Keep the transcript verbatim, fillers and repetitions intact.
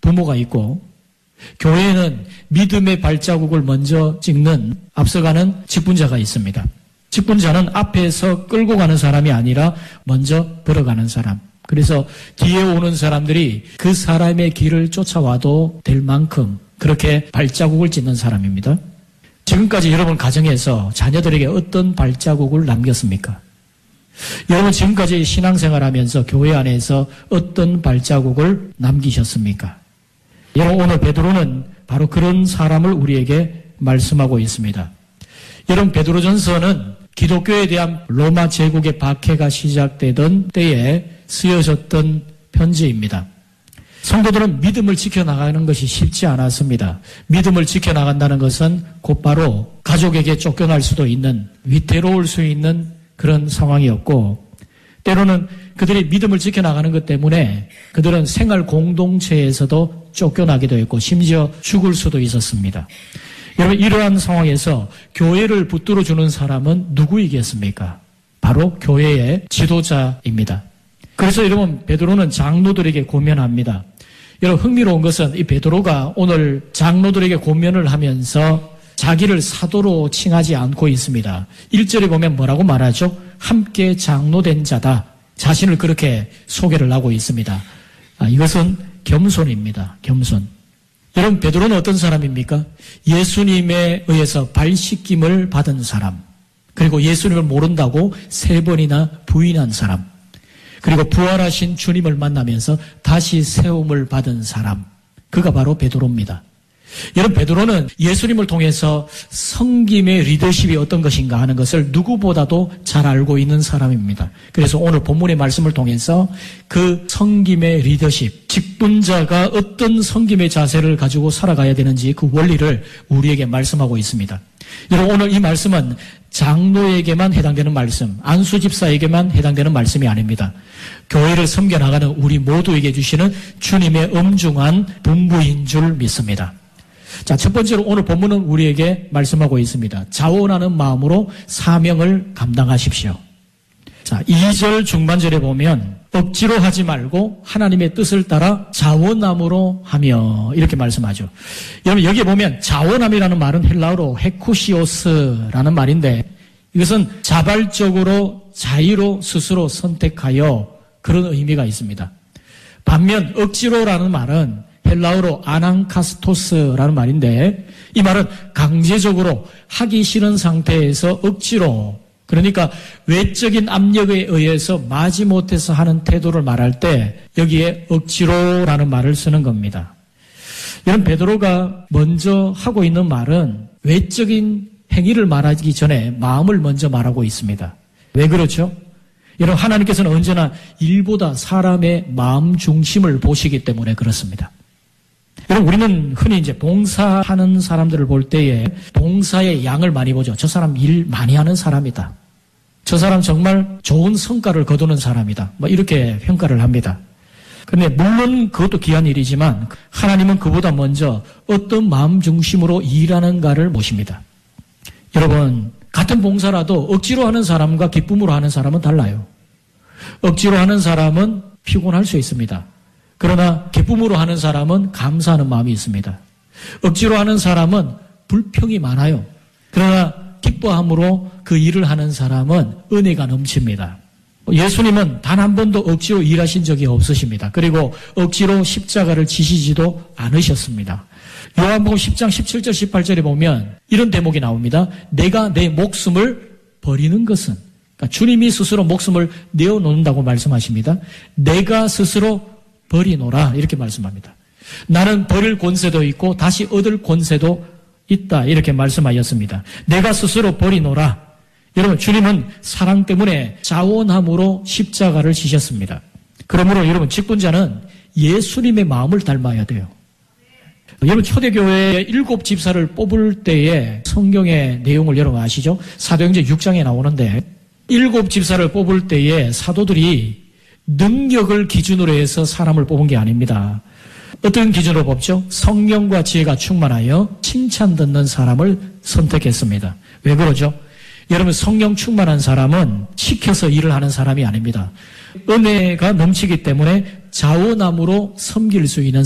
부모가 있고, 교회에는 믿음의 발자국을 먼저 찍는 앞서가는 직분자가 있습니다. 직분자는 앞에서 끌고 가는 사람이 아니라 먼저 걸어가는 사람. 그래서 뒤에 오는 사람들이 그 사람의 길을 쫓아와도 될 만큼 그렇게 발자국을 찍는 사람입니다. 지금까지 여러분 가정에서 자녀들에게 어떤 발자국을 남겼습니까? 여러분 지금까지 신앙생활하면서 교회 안에서 어떤 발자국을 남기셨습니까? 여러분 오늘 베드로는 바로 그런 사람을 우리에게 말씀하고 있습니다. 여러분 베드로전서는 기독교에 대한 로마 제국의 박해가 시작되던 때에 쓰여졌던 편지입니다. 성도들은 믿음을 지켜나가는 것이 쉽지 않았습니다. 믿음을 지켜나간다는 것은 곧바로 가족에게 쫓겨날 수도 있는, 위태로울 수 있는 그런 상황이었고, 때로는 그들이 믿음을 지켜나가는 것 때문에 그들은 생활 공동체에서도 쫓겨나기도 했고 심지어 죽을 수도 있었습니다. 여러분 이러한 상황에서 교회를 붙들어주는 사람은 누구이겠습니까? 바로 교회의 지도자입니다. 그래서 여러분 베드로는 장로들에게 고면합니다. 여러분 흥미로운 것은 이 베드로가 오늘 장로들에게 고면을 하면서 자기를 사도로 칭하지 않고 있습니다. 일 절에 보면 뭐라고 말하죠? 함께 장로된 자다. 자신을 그렇게 소개를 하고 있습니다. 아, 이것은 겸손입니다. 겸손. 여러분 베드로는 어떤 사람입니까? 예수님에 의해서 발씻김을 받은 사람. 그리고 예수님을 모른다고 세 번이나 부인한 사람. 그리고 부활하신 주님을 만나면서 다시 세움을 받은 사람. 그가 바로 베드로입니다. 여러분 베드로는 예수님을 통해서 섬김의 리더십이 어떤 것인가 하는 것을 누구보다도 잘 알고 있는 사람입니다. 그래서 오늘 본문의 말씀을 통해서 그 섬김의 리더십, 직분자가 어떤 섬김의 자세를 가지고 살아가야 되는지 그 원리를 우리에게 말씀하고 있습니다. 여러분 오늘 이 말씀은 장로에게만 해당되는 말씀, 안수 집사에게만 해당되는 말씀이 아닙니다. 교회를 섬겨나가는 우리 모두에게 주시는 주님의 엄중한 분부인 줄 믿습니다. 자, 첫 번째로 오늘 본문은 우리에게 말씀하고 있습니다. 자원하는 마음으로 사명을 감당하십시오. 자, 이 절 중반절에 보면 억지로 하지 말고 하나님의 뜻을 따라 자원함으로 하며 이렇게 말씀하죠. 여러분 여기에 보면 자원함이라는 말은 헬라어로 헤쿠시오스라는 말인데 이것은 자발적으로 자의로 스스로 선택하여 그런 의미가 있습니다. 반면 억지로라는 말은 헬라어로 아난카스토스라는 말인데 이 말은 강제적으로 하기 싫은 상태에서 억지로, 그러니까 외적인 압력에 의해서 마지못해서 하는 태도를 말할 때 여기에 억지로라는 말을 쓰는 겁니다. 여러분 베드로가 먼저 하고 있는 말은 외적인 행위를 말하기 전에 마음을 먼저 말하고 있습니다. 왜 그렇죠? 여러분 하나님께서는 언제나 일보다 사람의 마음 중심을 보시기 때문에 그렇습니다. 여러분 우리는 흔히 이제 봉사하는 사람들을 볼 때에 봉사의 양을 많이 보죠. 저 사람 일 많이 하는 사람이다. 저 사람 정말 좋은 성과를 거두는 사람이다. 뭐 이렇게 평가를 합니다. 그런데 물론 그것도 귀한 일이지만 하나님은 그보다 먼저 어떤 마음 중심으로 일하는가를 보십니다. 여러분 같은 봉사라도 억지로 하는 사람과 기쁨으로 하는 사람은 달라요. 억지로 하는 사람은 피곤할 수 있습니다. 그러나 기쁨으로 하는 사람은 감사하는 마음이 있습니다. 억지로 하는 사람은 불평이 많아요. 그러나 기뻐함으로 그 일을 하는 사람은 은혜가 넘칩니다. 예수님은 단 한 번도 억지로 일하신 적이 없으십니다. 그리고 억지로 십자가를 지시지도 않으셨습니다. 요한복음 십 장 십칠 절 십팔 절에 보면 이런 대목이 나옵니다. 내가 내 목숨을 버리는 것은, 그러니까 주님이 스스로 목숨을 내어놓는다고 말씀하십니다. 내가 스스로 버리노라 이렇게 말씀합니다. 나는 버릴 권세도 있고 다시 얻을 권세도 있다 이렇게 말씀하였습니다. 내가 스스로 버리노라. 여러분 주님은 사랑 때문에 자원함으로 십자가를 지셨습니다. 그러므로 여러분 직분자는 예수님의 마음을 닮아야 돼요. 여러분 초대교회의 일곱 집사를 뽑을 때에 성경의 내용을 여러분 아시죠? 사도행전 육 장에 나오는데 일곱 집사를 뽑을 때에 사도들이 능력을 기준으로 해서 사람을 뽑은 게 아닙니다. 어떤 기준으로 뽑죠? 성령과 지혜가 충만하여 칭찬 듣는 사람을 선택했습니다. 왜 그러죠? 여러분 성령 충만한 사람은 시켜서 일을 하는 사람이 아닙니다. 은혜가 넘치기 때문에 자원함으로 섬길 수 있는